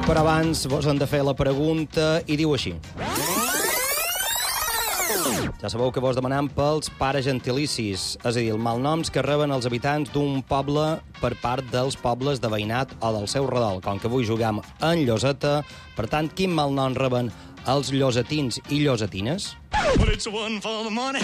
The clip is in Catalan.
Però abans vos hem de fer la pregunta i diu així. Ja sabeu que vos demanem pels pares gentilicis, és a dir, els malnoms que reben els habitants d'un poble per part dels pobles de veïnat o del seu redol. Com que avui juguem en Lloseta, per tant, quin malnom reben els llosetins i llosetines? But it's one for the money,